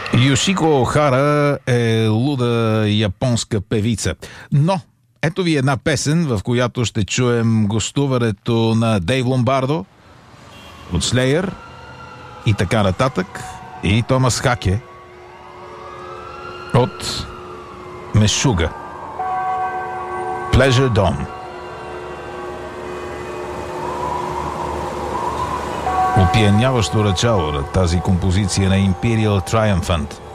Йошико Охара е луда японска певица. Но ето ви една песен, в която ще чуем гостуването на Дейв Ломбардо от Slayer и така нататък, и Томас Хаке от Мешуга. Pleasure Dome. Опияняващо начало на тази композиция на Imperial Triumphant.